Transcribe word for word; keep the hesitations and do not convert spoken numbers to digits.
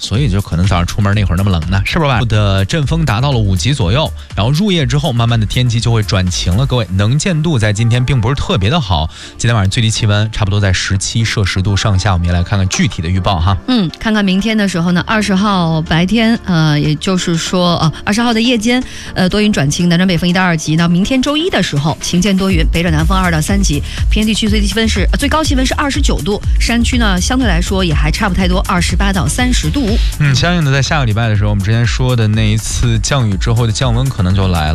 所以就可能早上出门那会儿那么冷呢，是不是吧？的阵风达到了五级左右，然后入夜之后，慢慢的天气就会转晴了。各位，能见度在今天并不是特别的好，今天晚上最低气温差不多在十七摄氏度上下。我们也来看看具体的预报哈。 嗯，看看明天的时候呢，二十号白天，呃，也就是说，呃，二十号的夜间，呃，多云转晴，南转北风一到二级。到明天周一的时候，晴间多云，北转南风二到三级。偏地区最低气温是、呃、最高气温是二十九度，山区呢相对来说也还差不太多，二十八到三十度。 嗯，相应的在下个礼拜的时候，我们之前说的那一次降雨之后的降温可能就来了。